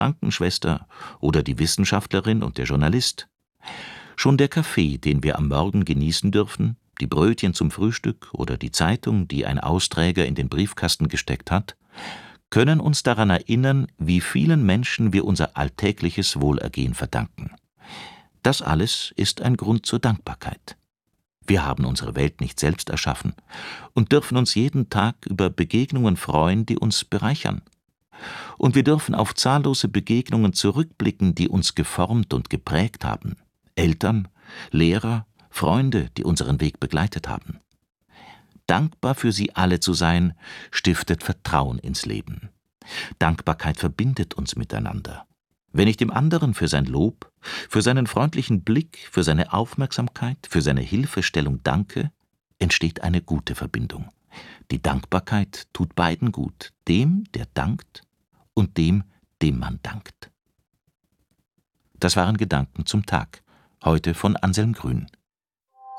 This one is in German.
Krankenschwester oder die Wissenschaftlerin und der Journalist. Schon der Kaffee, den wir am Morgen genießen dürfen, die Brötchen zum Frühstück oder die Zeitung, die ein Austräger in den Briefkasten gesteckt hat, können uns daran erinnern, wie vielen Menschen wir unser alltägliches Wohlergehen verdanken. Das alles ist ein Grund zur Dankbarkeit. Wir haben unsere Welt nicht selbst erschaffen und dürfen uns jeden Tag über Begegnungen freuen, die uns bereichern. Und wir dürfen auf zahllose Begegnungen zurückblicken, die uns geformt und geprägt haben. Eltern, Lehrer, Freunde, die unseren Weg begleitet haben. Dankbar für sie alle zu sein, stiftet Vertrauen ins Leben. Dankbarkeit verbindet uns miteinander. Wenn ich dem anderen für sein Lob, für seinen freundlichen Blick, für seine Aufmerksamkeit, für seine Hilfestellung danke, entsteht eine gute Verbindung. Die Dankbarkeit tut beiden gut, dem, der dankt, und dem man dankt. Das waren Gedanken zum Tag, heute von Anselm Grün.